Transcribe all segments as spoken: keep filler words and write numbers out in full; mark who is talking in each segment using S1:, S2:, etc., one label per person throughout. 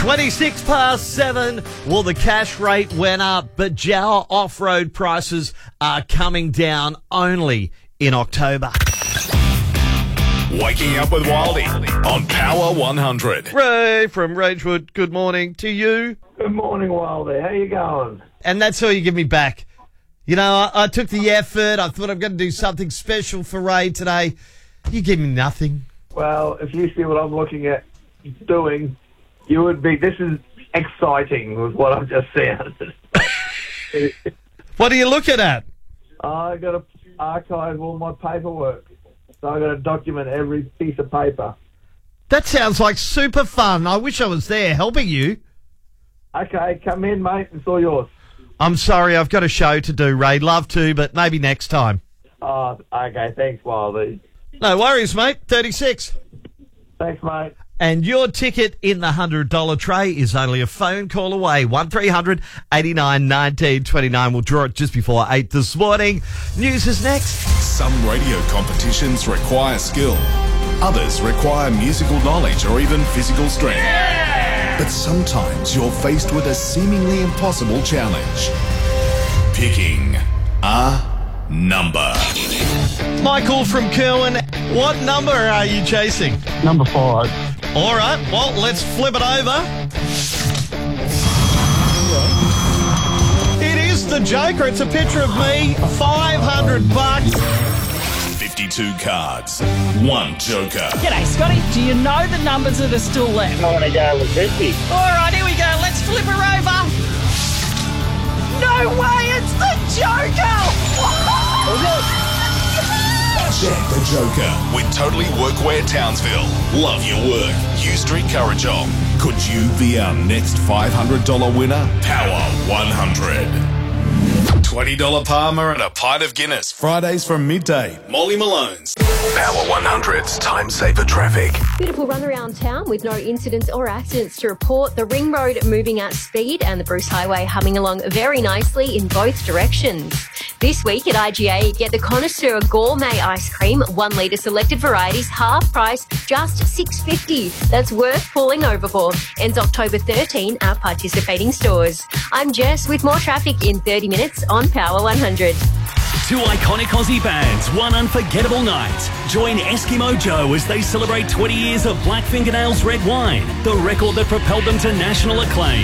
S1: twenty-six past seven. Well, the cash rate went up, but Jawa off-road prices are coming down only in October.
S2: Waking up with Wildy on Power one hundred.
S1: Ray from Rangewood, good morning to you.
S3: Good morning, Wildy. How you going?
S1: And that's all you give me back. You know, I, I took the effort. I thought I'm going to do something special for Ray today. You give me nothing.
S3: Well, if you see what I'm looking at doing, you would be, this is exciting with what I've just said.
S1: What are you looking at?
S3: I got to archive all my paperwork. So I got to document every piece of paper.
S1: That sounds like super fun. I wish I was there helping you.
S3: Okay, come in, mate. It's all yours.
S1: I'm sorry, I've got a show to do, Ray. Love to, but maybe next time.
S3: Oh, okay. Thanks, Wildy.
S1: No worries, mate. thirty-six.
S3: Thanks, mate.
S1: And your ticket in the one hundred dollars tray is only a phone call away. one three hundred eighty-nine nineteen twenty-nine. We'll draw it just before eight this morning. News is next.
S2: Some radio competitions require skill. Others require musical knowledge or even physical strength. Yeah! But sometimes you're faced with a seemingly impossible challenge. Picking a number.
S1: Michael from Kerwin, what number are you chasing?
S4: Number five.
S1: All right, well, let's flip it over. It is the Joker. It's a picture of me. five hundred bucks.
S2: fifty-two cards. One Joker.
S5: G'day, Scotty. Do you know the numbers that are still left?
S4: I want to go with fifty.
S5: All right, here we go. Let's flip her over. No way, it's the Joker!
S2: Check the Joker with Totally Workwear Townsville. Love your work. U Street Currajong. Could you be our next five hundred dollars winner? Power one hundred. twenty dollars Palmer and a pint of Guinness. Fridays from midday. Molly Malone's. Power one hundred's Time Saver Traffic.
S6: Beautiful run around town with no incidents or accidents to report. The Ring Road moving at speed and the Bruce Highway humming along very nicely in both directions. This week at I G A, get the Connoisseur Gourmet Ice Cream, one litre selected varieties, half price, just six dollars fifty. That's worth pulling over for. Ends October thirteenth at participating stores. I'm Jess with more traffic in thirty minutes on Power one hundred.
S7: Two iconic Aussie bands, one unforgettable night. Join Eskimo Joe as they celebrate twenty years of Black Fingernails Red Wine, the record that propelled them to national acclaim.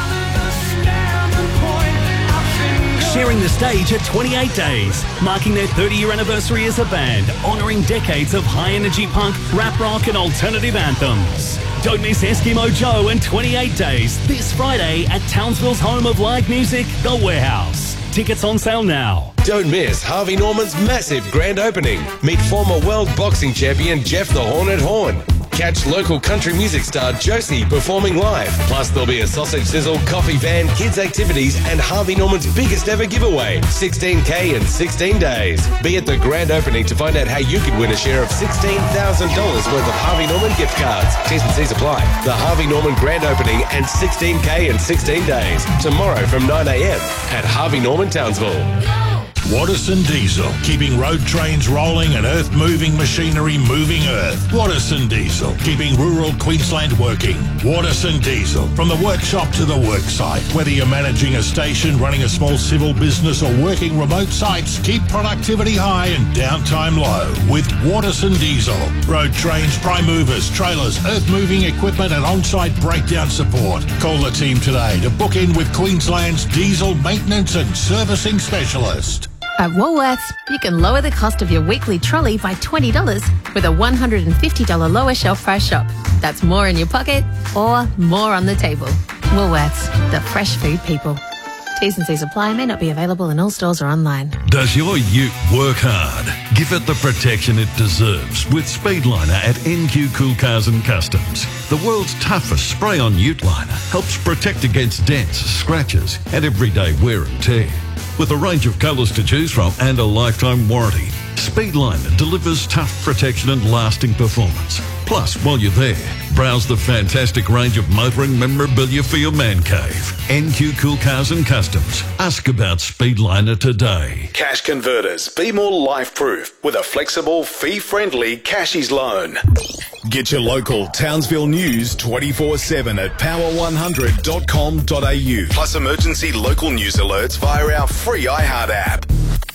S7: Sharing the stage at twenty-eight days, marking their thirty-year anniversary as a band, honouring decades of high-energy punk, rap rock and alternative anthems. Don't miss Eskimo Joe and twenty-eight days this Friday at Townsville's home of live music, The Warehouse. Tickets on sale now.
S8: Don't miss Harvey Norman's massive grand opening. Meet former world boxing champion Jeff the Hornet Horn. Catch local country music star Josie performing live. Plus, there'll be a sausage sizzle, coffee van, kids' activities, and Harvey Norman's biggest ever giveaway, sixteen K in sixteen days. Be at the grand opening to find out how you could win a share of sixteen thousand dollars worth of Harvey Norman gift cards. T's and C's apply. The Harvey Norman grand opening and sixteen K in sixteen days. Tomorrow from nine a.m. at Harvey Norman Townsville.
S9: Watterson Diesel, keeping road trains rolling and earth-moving machinery moving earth. Watterson Diesel, keeping rural Queensland working. Watterson Diesel, from the workshop to the worksite. Whether you're managing a station, running a small civil business or working remote sites, keep productivity high and downtime low with Watterson Diesel. Road trains, prime movers, trailers, earth-moving equipment and on-site breakdown support. Call the team today to book in with Queensland's diesel maintenance and servicing specialist.
S10: At Woolworths, you can lower the cost of your weekly trolley by twenty dollars with a one hundred fifty dollars lower shelf price shop. That's more in your pocket or more on the table. Woolworths, the fresh food people. T's and C's apply, may not be available in all stores or online.
S11: Does your ute work hard? Give it the protection it deserves with Speedliner at N Q Cool Cars and Customs. The world's toughest spray-on ute liner helps protect against dents, scratches and everyday wear and tear. With a range of colours to choose from and a lifetime warranty, Speedliner delivers tough protection and lasting performance. Plus, while you're there, Browse the fantastic range of motoring memorabilia for your man cave. N Q Cool Cars and Customs. Ask about Speedliner today.
S2: Cash Converters. Be more life-proof with a flexible, fee-friendly Cashies loan. Get your local Townsville news twenty-four seven at power one hundred dot com dot a u. Plus emergency local news alerts via our free iHeart app.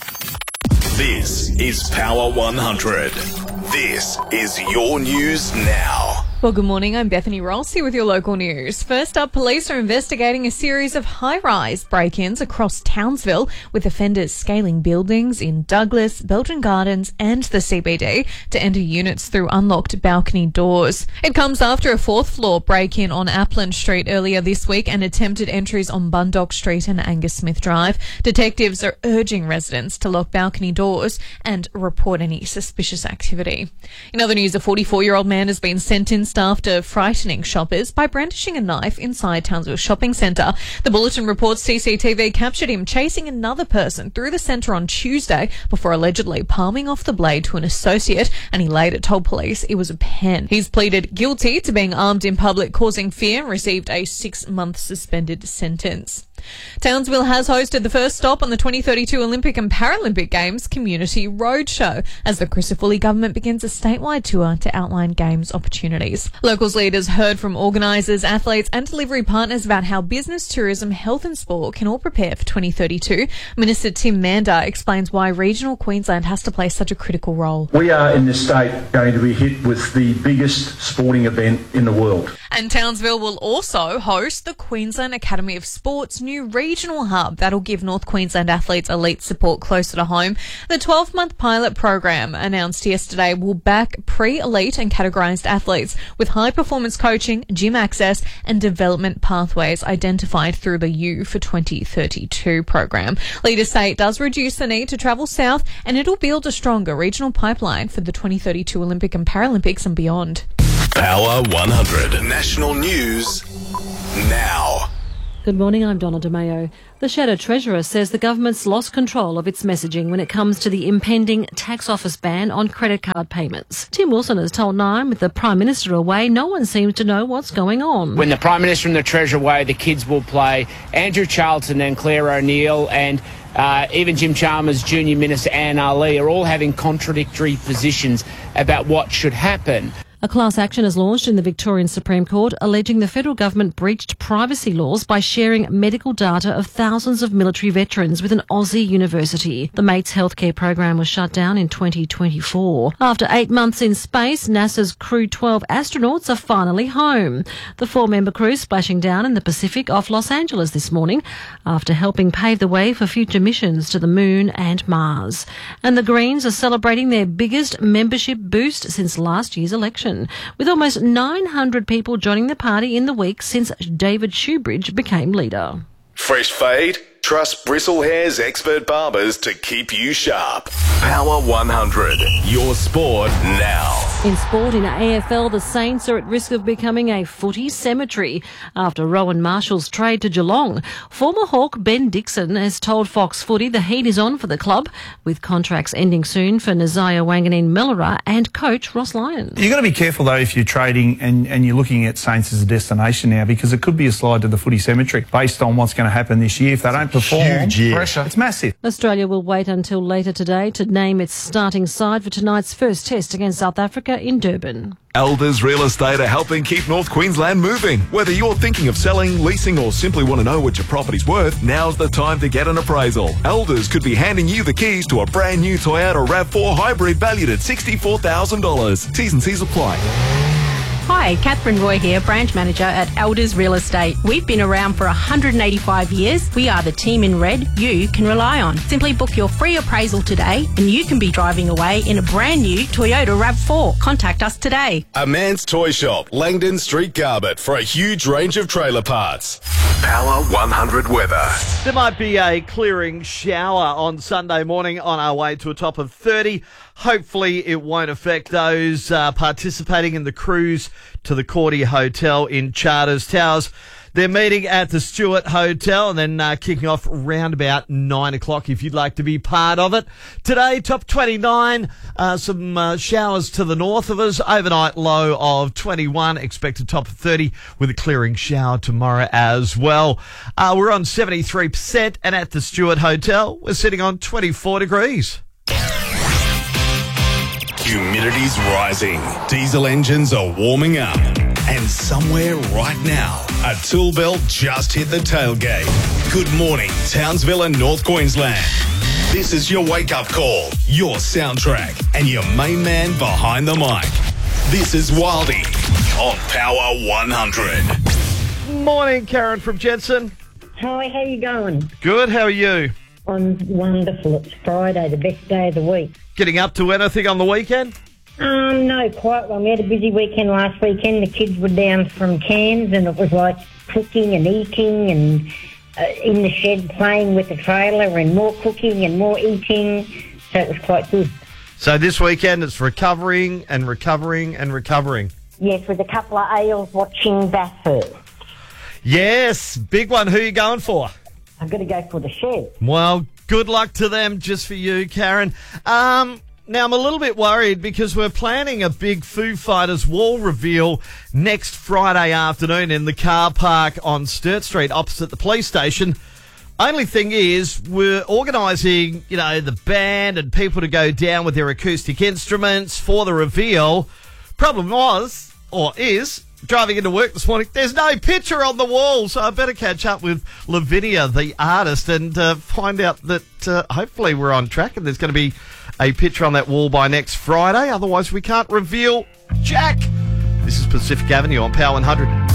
S2: This is Power one hundred. This is your news now.
S12: Well, good morning. I'm Bethany Ross here with your local news. First up, police are investigating a series of high-rise break-ins across Townsville, with offenders scaling buildings in Douglas, Belgian Gardens and the C B D to enter units through unlocked balcony doors. It comes after a fourth-floor break-in on Appland Street earlier this week and attempted entries on Bundock Street and Angus Smith Drive. Detectives are urging residents to lock balcony doors and report any suspicious activity. In other news, a forty-four-year-old man has been sentenced after frightening shoppers by brandishing a knife inside Townsville Shopping Centre. The bulletin reports C C T V captured him chasing another person through the centre on Tuesday before allegedly palming off the blade to an associate, and he later told police it was a pen. He's pleaded guilty to being armed in public causing fear and received a six-month suspended sentence. Townsville has hosted the first stop on the twenty thirty-two Olympic and Paralympic Games Community Roadshow as the Crisafulli government begins a statewide tour to outline Games opportunities. Locals leaders heard from organisers, athletes and delivery partners about how business, tourism, health and sport can all prepare for twenty thirty-two. Minister Tim Mander explains why regional Queensland has to play such a critical role.
S13: We are in this state going to be hit with the biggest sporting event in the world.
S12: And Townsville will also host the Queensland Academy of Sport's new regional hub that'll give North Queensland athletes elite support closer to home. The twelve-month pilot program announced yesterday will back pre-elite and categorised athletes with high-performance coaching, gym access and development pathways identified through the U for twenty thirty-two program. Leaders say it does reduce the need to travel south and it'll build a stronger regional pipeline for the twenty thirty-two Olympic and Paralympics and beyond.
S2: Power one hundred. National News now.
S14: Good morning, I'm Donna DeMayo. The Shadow Treasurer says the government's lost control of its messaging when it comes to the impending tax office ban on credit card payments. Tim Wilson has told Nine, with the Prime Minister away, no one seems to know what's going on.
S15: When the Prime Minister and the Treasurer away, the kids will play Andrew Charlton and Claire O'Neill and Uh, even Jim Chalmers, Junior Minister Anne Ali are all having contradictory positions about what should happen.
S14: A class action is launched in the Victorian Supreme Court alleging the federal government breached privacy laws by sharing medical data of thousands of military veterans with an Aussie university. The Mates healthcare program was shut down in twenty twenty-four. After eight months in space, NASA's Crew twelve astronauts are finally home. The four-member crew splashing down in the Pacific off Los Angeles this morning after helping pave the way for future missions to the Moon and Mars. And the Greens are celebrating their biggest membership boost since last year's election, with almost nine hundred people joining the party in the week since David Shoebridge became leader.
S2: Fresh fade? Trust Bristlehairs expert barbers to keep you sharp. Power one hundred. Your sport now.
S14: In sport, in A F L, the Saints are at risk of becoming a footy cemetery after Rowan Marshall's trade to Geelong. Former Hawk Ben Dixon has told Fox Footy the heat is on for the club, with contracts ending soon for Nazaya Wanganeen Melora and coach Ross Lyon.
S16: You've got to be careful, though, if you're trading and, and you're looking at Saints as a destination now, because it could be a slide to the footy cemetery based on what's going to happen this year. If they don't perform,
S14: Huge year.
S16: Pressure. It's massive.
S14: Australia will wait until later today to name its starting side for tonight's first test against South Africa in Durban.
S17: Elders Real Estate are helping keep North Queensland moving. Whether you're thinking of selling, leasing or simply want to know what your property's worth, now's the time to get an appraisal. Elders could be handing you the keys to a brand new Toyota RAV four hybrid valued at sixty-four thousand dollars. T's and C's apply.
S18: Hi, Catherine Roy here, branch manager at Elders Real Estate. We've been around for one hundred eighty-five years. We are the team in red you can rely on. Simply book your free appraisal today and you can be driving away in a brand new Toyota RAV four. Contact us today.
S2: A Man's Toy Shop, Langdon Street, Garbett, for a huge range of trailer parts. Power one hundred weather.
S1: There might be a clearing shower on Sunday morning on our way to a top of thirty. Hopefully it won't affect those uh, participating in the cruise to the Cordy Hotel in Charters Towers. They're meeting at the Stewart Hotel and then uh, kicking off round about nine o'clock if you'd like to be part of it. Today, top twenty-nine, uh, some uh, showers to the north of us. Overnight low of twenty-one, expected top of thirty with a clearing shower tomorrow as well. Uh, we're on seventy-three percent and at the Stewart Hotel, we're sitting on twenty-four degrees.
S2: Humidity's rising. Diesel engines are warming up. And somewhere right now, a tool belt just hit the tailgate. Good morning, Townsville and North Queensland. This is your wake-up call, your soundtrack, and your main man behind the mic. This is Wildy on Power one hundred.
S1: Morning, Karen from Jensen.
S19: Hi, how you going?
S1: Good, how are you?
S19: I'm wonderful. It's Friday, the best day of the week.
S1: Getting up to anything on the weekend?
S19: Um, no, quite well. We had a busy weekend last weekend. The kids were down from Cairns and it was like cooking and eating and uh, in the shed playing with the trailer and more cooking and more eating. So it was quite good.
S1: So this weekend it's recovering and recovering and recovering.
S19: Yes, with a couple of ales watching Bathurst.
S1: Yes, big one. Who are you going for?
S19: I've got to go for the shed.
S1: Well, good luck to them just for you, Karen. Um... Now, I'm a little bit worried because we're planning a big Foo Fighters wall reveal next Friday afternoon in the car park on Sturt Street opposite the police station. Only thing is, we're organising, you know, the band and people to go down with their acoustic instruments for the reveal. Problem was, or is, driving into work this morning, there's no picture on the wall, so I better catch up with Lavinia, the artist, and uh, find out that uh, hopefully we're on track and there's going to be a picture on that wall by next Friday. Otherwise, we can't reveal Jack. This is Pacific Avenue on Power one hundred.